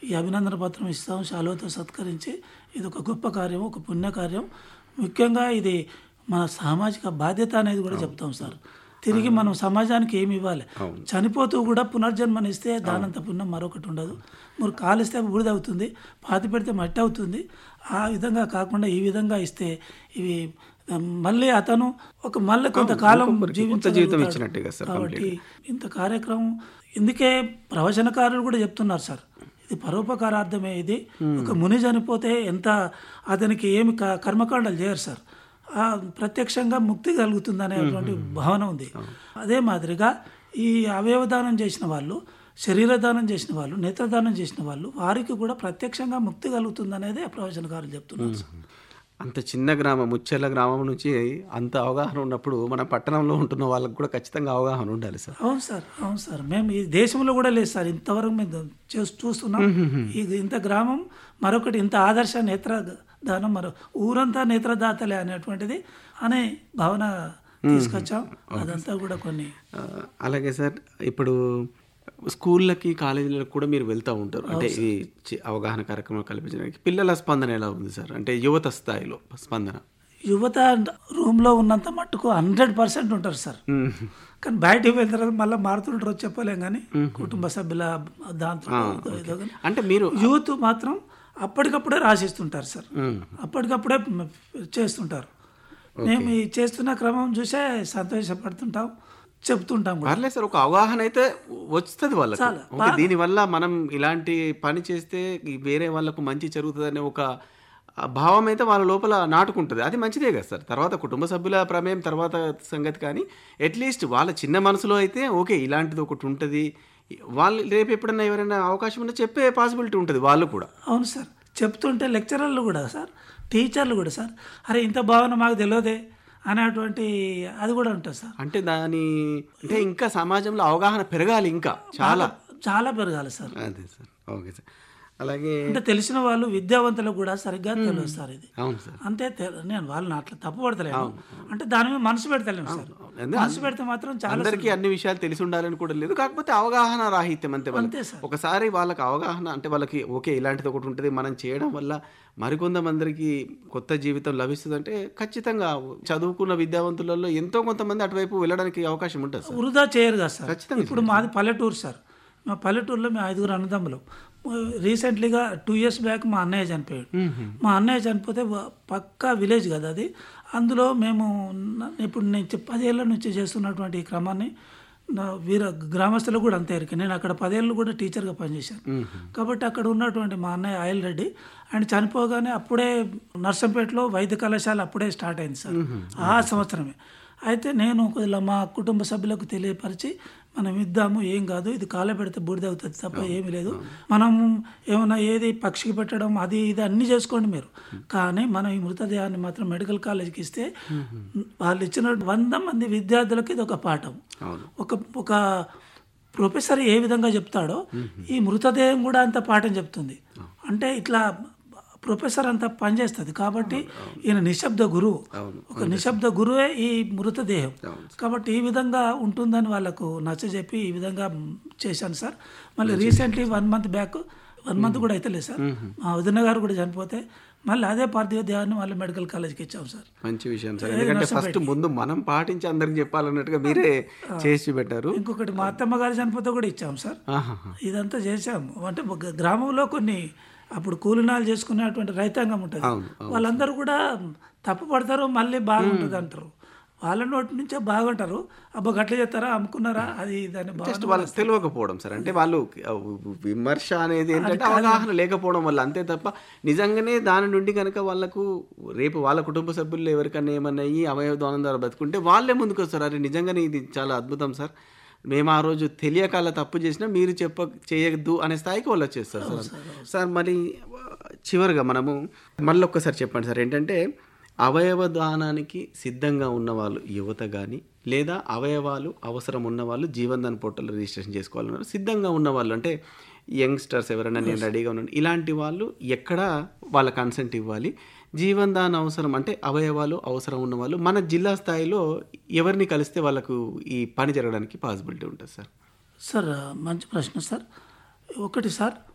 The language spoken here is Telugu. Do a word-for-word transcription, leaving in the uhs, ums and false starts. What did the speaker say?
ఈ అభినందన పత్రం ఇస్తాం, శాలువతో సత్కరించి ఇది ఒక గొప్ప కార్యం, ఒక పుణ్యకార్యం. ముఖ్యంగా ఇది మన సామాజిక బాధ్యత అనేది కూడా చెప్తాం సార్. తిరిగి మనం సమాజానికి ఏమి ఇవ్వాలి, చనిపోతూ కూడా పునర్జన్మనిస్తే దానంత పుణ్యం మరొకటి ఉండదు. మీరు కాలిస్తే బూడిద అవుతుంది, పాతి పెడితే మట్టి అవుతుంది. ఆ విధంగా కాకుండా ఈ విధంగా ఇస్తే ఇవి మళ్ళీ అతను ఒక మళ్ళీ కొంతకాలం జీవించగలుగుతాడు. కాబట్టి ఇంత కార్యక్రమం ఇందుకే ప్రవచనకారులు కూడా చెప్తున్నారు సార్, ఇది పరోపకారార్థమే. ఇది ఒక ముని చనిపోతే ఎంత అతనికి ఏమి కర్మకాండాలు చేయరు సార్, ప్రత్యక్షంగా ముక్తి కలుగుతుంది అనేటువంటి భావన ఉంది. అదే మాదిరిగా ఈ అవయవదానం చేసిన వాళ్ళు, శరీరదానం చేసిన వాళ్ళు, నేత్రదానం చేసిన వాళ్ళు, వారికి కూడా ప్రత్యక్షంగా ముక్తి కలుగుతుంది అనేది ప్రవచనకారులు చెప్తున్నారు సార్. అంత చిన్న గ్రామం, ముచ్చెర్ల గ్రామం నుంచి అంత అవగాహన ఉన్నప్పుడు మన పట్టణంలో ఉంటున్న వాళ్ళకి కూడా ఖచ్చితంగా అవగాహన ఉండాలి సార్. అవును సార్, అవును సార్. మేము ఈ దేశంలో కూడా లేదు సార్, ఇంతవరకు మేము చూస్తున్నాం. ఈ ఇంత గ్రామం, మరొకటి ఇంత ఆదర్శ నేత్ర దానం, మరో ఊరంతా నేత్రదాతలే అనేటువంటిది అనే భావన తీసుకొచ్చాం. అదంతా కూడా కొన్ని. అలాగే సార్, ఇప్పుడు స్కూళ్ళకి కాలేజీలకు కూడా మీరు వెళ్తూ ఉంటారు, అంటే ఈ అవగాహన కార్యక్రమాలు కల్పించడానికి. పిల్లల స్పందన ఎలా ఉంది సార్, అంటే యువత స్థాయిలో స్పందన? యువత రూమ్లో ఉన్నంత మట్టుకు హండ్రెడ్ పర్సెంట్ ఉంటారు సార్, కానీ బయటికి వెళ్ళిన తర్వాత మళ్ళీ మారుతుంటారు చెప్పలేం. కానీ కుటుంబ సభ్యుల దాంతో అంటే మీరు యూత్ మాత్రం అప్పటికప్పుడే రాసిస్తుంటారు సార్, అప్పటికప్పుడే చేస్తుంటారు. మేము ఈ చేస్తున్న క్రమం చూసే సంతోషపడుతుంటాం, చెప్తుంటాం. పర్లేదు సార్, ఒక అవగాహన అయితే వస్తుంది వాళ్ళకి. దీనివల్ల మనం ఇలాంటి పని చేస్తే వేరే వాళ్ళకు మంచి జరుగుతుందనే ఒక భావం అయితే వాళ్ళ లోపల నాటుకుంటుంది. అది మంచిదే కదా సార్. తర్వాత కుటుంబ సభ్యుల ప్రమేయం తర్వాత సంగతి, కానీ అట్లీస్ట్ వాళ్ళ చిన్న మనసులో అయితే ఓకే ఇలాంటిది ఒకటి ఉంటుంది, వాళ్ళు రేపు ఎప్పుడన్నా ఎవరైనా అవకాశం ఉంటే చెప్పే పాసిబిలిటీ ఉంటుంది వాళ్ళు కూడా. అవును సార్, చెప్తుంటే లెక్చరర్లు కూడా సార్, టీచర్లు కూడా సార్, అరే ఇంత భావన మాకు తెలియదే అనేటువంటి అది కూడా ఉంటుంది సార్. అంటే దాని అంటే ఇంకా సమాజంలో అవగాహన పెరగాలి, ఇంకా చాలా చాలా పెరగాలి సార్. అదే సార్, ఓకే సార్. అలాగే అంటే తెలిసిన వాళ్ళు విద్యావంతులకు కూడా సరిగ్గా తెలియదు సార్ ఇది. అవును సార్. అంతే, నేను వాళ్ళని అట్లా తప్పు పడతలేను, అంటే దాని మీద మనసు పెడతలేము సార్. మనసు పెడితే మాత్రం చాలా అందరికీ అన్ని విషయాలు తెలిసి ఉండాలని కూడా లేదు, కాకపోతే అవగాహన రాహిత్యం అంతే. అంతే సార్. ఒకసారి వాళ్ళకి అవగాహన అంటే వాళ్ళకి ఓకే ఇలాంటిది ఒకటి ఉంటుంది, మనం చేయడం వల్ల మరికొంతమందికి కొత్త జీవితం లభిస్తుంది అంటే ఖచ్చితంగా చదువుకున్న విద్యావంతులలో ఎంతో కొంతమంది అటువైపు వెళ్ళడానికి అవకాశం ఉంటుంది సార్. వృధా చేయరు కదా సార్. ఖచ్చితంగా. ఇప్పుడు మాది పల్లెటూరు సార్, మా పల్లెటూరులో మేము ఐదుగురు అన్నదమ్ములు. రీసెంట్లీగా టూ ఇయర్స్ బ్యాక్ మా అన్నయ్య చనిపోయాడు. మా అన్నయ్య చనిపోతే పక్కా విలేజ్ కదా అది, అందులో మేము ఇప్పుడు నేను పదేళ్ల నుంచి చేస్తున్నటువంటి ఈ క్రమాన్ని వీర గ్రామస్తులు కూడా అంతే ఎరిక. నేను అక్కడ పదేళ్ళు కూడా టీచర్గా పనిచేశాను. కాబట్టి అక్కడ ఉన్నటువంటి మా అన్నయ్య ఆయిల్ రెడ్డి, ఆయన చనిపోగానే అప్పుడే నర్సంపేటలో వైద్య కళాశాల అప్పుడే స్టార్ట్ అయింది సార్, ఆ సంవత్సరమే. అయితే నేను కొద్దిగా మా కుటుంబ సభ్యులకు తెలియపరిచి మనం ఇద్దాము, ఏం కాదు, ఇది కాల పెడితే బూడిద అవుతుంది తప్ప ఏమీ లేదు, మనం ఏమైనా ఏది పక్షికి పెట్టడం అది ఇది అన్నీ చేసుకోండి మీరు, కానీ మనం ఈ మృతదేహాన్ని మాత్రం మెడికల్ కాలేజీకి ఇస్తే వాళ్ళు ఇచ్చిన వంద మంది విద్యార్థులకి ఇది ఒక పాఠం. ఒక ఒక ప్రొఫెసర్ ఏ విధంగా చెప్తాడో ఈ మృతదేహం కూడా అంత పాఠం చెప్తుంది. అంటే ఇట్లా ప్రొఫెసర్ అంతా పనిచేస్తుంది. కాబట్టి ఈయన నిశ్శబ్ద గురువు, ఒక నిశ్శబ్ద గురువే ఈ మృతదేహం. కాబట్టి ఈ విధంగా ఉంటుందని వాళ్ళకు నచ్చజెప్పి ఈ విధంగా చేశాను సార్. మళ్ళీ recently one month back, one month కూడా అయితే లేదు సార్, మా వదిన గారు కూడా చనిపోతే మళ్ళీ అదే పార్థివ దేహాన్ని మళ్ళీ మెడికల్ కాలేజ్కి ఇచ్చాం సార్. మంచి విషయం సార్, ఎందుకంటే ఫస్ట్ ముందు మనం పాటించి అందరికి చెప్పాలన్నట్టుగా మీరే చేసి పెట్టారు. ఇంకొకటి మా అత్తమ్మ గారు చనిపోతే కూడా ఇచ్చాం సార్. ఇదంతా చేశాము. అంటే గ్రామంలో కొన్ని అప్పుడు కూలినాలు చేసుకునేటువంటి రైతాంగం ఉంటుంది, వాళ్ళందరూ కూడా తప్పు పడతారు, మళ్ళీ బాగుంటుంది అంటారు. వాళ్ళ నోటి నుంచే బాగుంటారు, అబ్బా గట్ల చేస్తారా అమ్ముకున్నారా అది దాన్ని జస్ట్ వాళ్ళకి తెలియకపోవడం సార్. అంటే వాళ్ళు విమర్శ అనేది ఏంటంటే అవగాహన లేకపోవడం వల్ల, అంతే తప్ప నిజంగానే దాని నుండి కనుక వాళ్ళకు రేపు వాళ్ళ కుటుంబ సభ్యులు ఎవరికన్నా ఏమన్నా ఈ అవయవ దానం ద్వారా బతుకుంటే వాళ్ళే ముందుకు వస్తారు, అరే నిజంగానే ఇది చాలా అద్భుతం సార్, మేము ఆ రోజు తెలియక అలా తప్పు చేసినా మీరు చెప్ప చేయొద్దు అనే స్థాయికి వాళ్ళు వచ్చేస్తారు సార్. సార్ మరి చివరిగా మనము మళ్ళీ ఒక్కసారి చెప్పండి సార్, ఏంటంటే అవయవ దానానికి సిద్ధంగా ఉన్నవాళ్ళు యువత కానీ, లేదా అవయవాలు అవసరం ఉన్నవాళ్ళు జీవన్దాన్ పోర్టల్లో రిజిస్ట్రేషన్ చేసుకోవాలన్నారు, సిద్ధంగా ఉన్నవాళ్ళు అంటే యంగ్స్టర్స్ ఎవరైనా నేను రెడీగా ఉన్నాను ఇలాంటి వాళ్ళు ఎక్కడ వాళ్ళ కన్సెంట్ ఇవ్వాలి, జీవన్దాన్ అవసరం అంటే అవయవాలు అవసరం ఉన్న వాళ్ళు మన జిల్లా స్థాయిలో ఎవరిని కలిస్తే వాళ్ళకు ఈ పని జరగడానికి పాసిబిలిటీ ఉంటుంది సార్? సార్ మంచి ప్రశ్న సార్. ఒకటి సార్,